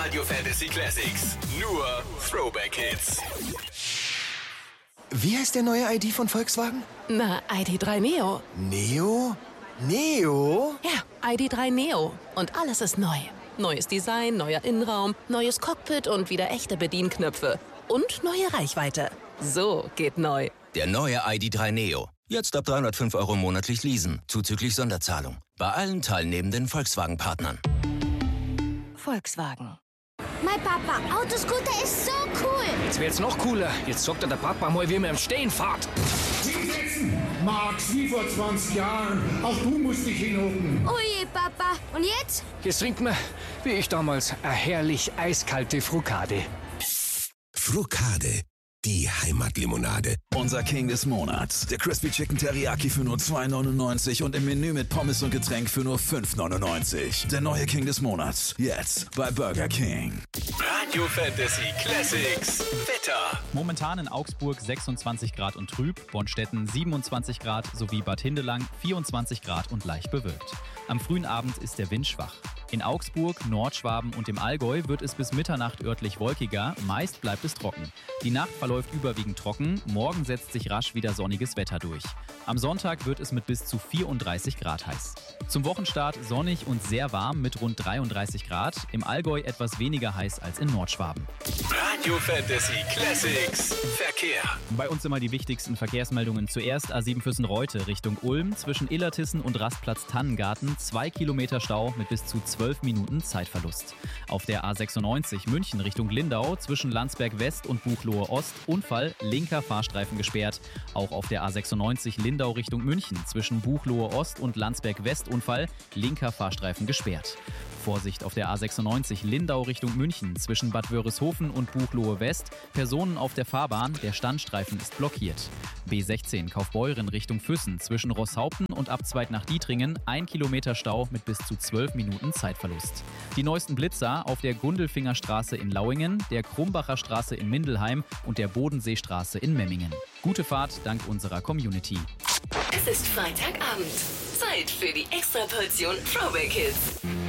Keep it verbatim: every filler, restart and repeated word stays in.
Radio Fantasy Classics. Nur Throwback Hits. Wie heißt der neue I D von Volkswagen? Na, I D drei Neo. Neo? Neo? Ja, I D drei Neo. Und alles ist neu. Neues Design, neuer Innenraum, neues Cockpit und wieder echte Bedienknöpfe. Und neue Reichweite. So geht neu. Der neue I D drei Neo. Jetzt ab dreihundertfünf Euro monatlich leasen, zuzüglich Sonderzahlung. Bei allen teilnehmenden Volkswagen-Partnern. Volkswagen. Mein Papa, Autoscooter ist so cool. Jetzt wird's noch cooler. Jetzt sagt der Papa mal, wie man im Stehen fährt. Hinsetzen! Max, wie vor zwanzig Jahren. Auch du musst dich hinhocken. Oje, Papa. Und jetzt? Jetzt trinkt man, wie ich damals, eine herrlich eiskalte Frukade. Frukade, die Heimatlimonade. Unser King des Monats. Der Crispy Chicken Teriyaki für nur zwei neunundneunzig und im Menü mit Pommes und Getränk für nur fünf neunundneunzig. Der neue King des Monats. Jetzt bei Burger King. Radio Fantasy Classics. Wetter. Momentan in Augsburg sechsundzwanzig Grad und trüb, Bonstetten siebenundzwanzig Grad sowie Bad Hindelang vierundzwanzig Grad und leicht bewölkt. Am frühen Abend ist der Wind schwach. In Augsburg, Nordschwaben und im Allgäu wird es bis Mitternacht örtlich wolkiger, meist bleibt es trocken. Die Nacht verläuft überwiegend trocken, morgen setzt sich rasch wieder sonniges Wetter durch. Am Sonntag wird es mit bis zu vierunddreißig Grad heiß. Zum Wochenstart sonnig und sehr warm mit rund dreiunddreißig Grad, im Allgäu etwas weniger heiß als in Nordschwaben. Radio Fantasy Classics. Verkehr. Bei uns immer die wichtigsten Verkehrsmeldungen. Zuerst A sieben Füssen-Reute Richtung Ulm, zwischen Illertissen und Rastplatz Tannengarten, zwei Kilometer Stau mit bis zu zwölf Minuten Zeitverlust. Auf der A sechsundneunzig München Richtung Lindau, zwischen Landsberg West und Buchloe Ost, Unfall, linker Fahrstreifen gesperrt. Auch auf der A sechsundneunzig Lindau Richtung München, zwischen Buchloe Ost und Landsberg West Unfall, linker Fahrstreifen gesperrt. Vorsicht auf der A sechsundneunzig Lindau Richtung München, zwischen Bad Wörishofen und Buchloe West, Personen auf der Fahrbahn, der Standstreifen ist blockiert. B sechzehn Kaufbeuren Richtung Füssen, zwischen Rosshaupten und Abzweig nach Dietringen, ein Kilometer Stau mit bis zu zwölf Minuten Zeitverlust. Die neuesten Blitzer auf der Gundelfingerstraße in Lauingen, der Krumbacher Straße in Mindelheim und der Bodenseestraße in Memmingen. Gute Fahrt dank unserer Community. Es ist Freitagabend. Zeit für die Extraportion Throwback Hits.